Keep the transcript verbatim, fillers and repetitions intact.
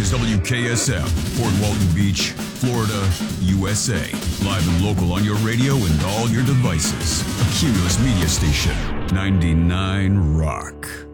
is W K S M, Port Walton Beach, Florida, U S A. Live and local on your radio and all your devices. A Cumulus Media Station, ninety-nine Rock.